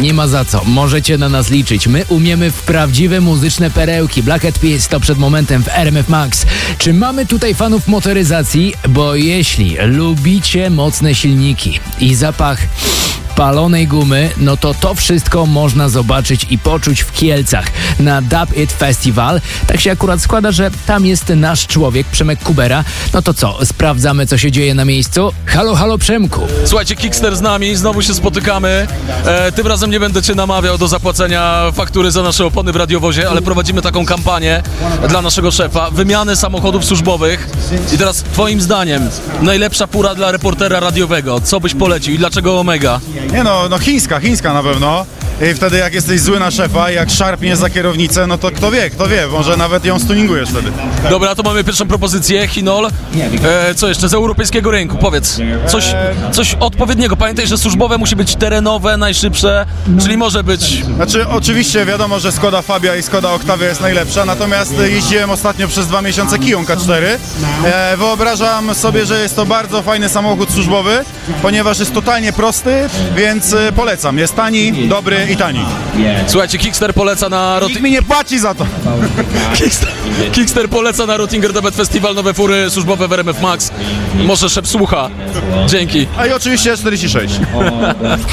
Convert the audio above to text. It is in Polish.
Nie ma za co, możecie na nas liczyć. My umiemy w prawdziwe muzyczne perełki. Black Eyed Peas to przed momentem w RMF Max. Czy mamy tutaj fanów motoryzacji? Bo jeśli lubicie mocne silniki i zapach palonej gumy, no to wszystko można zobaczyć i poczuć w Kielcach na Dub It Festival. Tak się akurat składa, że tam jest nasz człowiek, Przemek Kubera. No to co, sprawdzamy, co się dzieje na miejscu? Halo, halo Przemku. Słuchajcie, Kickster z nami, znowu się spotykamy. Tym razem nie będę cię namawiał do zapłacenia faktury za nasze opony w radiowozie, ale prowadzimy taką kampanię dla naszego szefa, wymiany samochodów służbowych. I teraz twoim zdaniem, najlepsza fura dla reportera radiowego, co byś polecił i dlaczego Omega? Nie no, chińska na pewno. I wtedy jak jesteś zły na szefa i jak szarpniesz za kierownicę, no to kto wie, może nawet ją stuningujesz wtedy. Dobra, to mamy pierwszą propozycję, Hinol. Co jeszcze z europejskiego rynku? Powiedz, coś odpowiedniego. Pamiętaj, że służbowe musi być terenowe, najszybsze, czyli może być... Znaczy, oczywiście wiadomo, że Skoda Fabia i Skoda Octavia jest najlepsza, natomiast jeździłem ostatnio przez 2 miesiące Kiją K4. Wyobrażam sobie, że jest to bardzo fajny samochód służbowy, ponieważ jest totalnie prosty, więc polecam. Jest tani, dobry i tani. Słuchajcie, Kickster poleca na... Nikt mi nie płaci za to. Kickster poleca na Rottinger Debet Festival nowe fury służbowe w RMF Max. Może szef słucha. Dzięki. A i oczywiście 46.